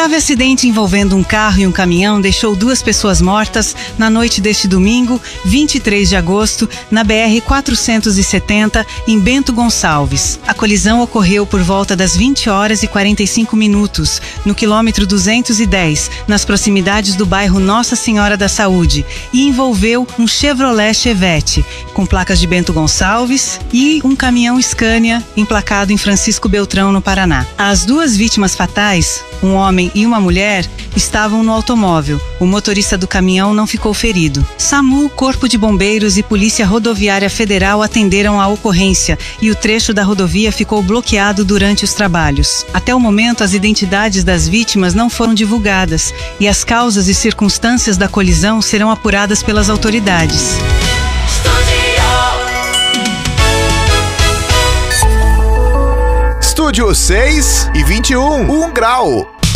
grave acidente envolvendo um carro e um caminhão deixou 2 pessoas mortas na noite deste domingo, 23 de agosto, na BR-470, em Bento Gonçalves. A colisão ocorreu por volta das 20 horas e 45 minutos, no quilômetro 210, nas proximidades do bairro Nossa Senhora da Saúde, e envolveu um Chevrolet Chevette, com placas de Bento Gonçalves, e um caminhão Scania, emplacado em Francisco Beltrão, no Paraná. As 2 vítimas fatais, um homem e uma mulher, estavam no automóvel. O motorista do caminhão não ficou ferido. SAMU, Corpo de Bombeiros e Polícia Rodoviária Federal atenderam a ocorrência e o trecho da rodovia ficou bloqueado durante os trabalhos. Até o momento, as identidades das vítimas não foram divulgadas e as causas e circunstâncias da colisão serão apuradas pelas autoridades. Estúdio 6 e 21, 1 grau.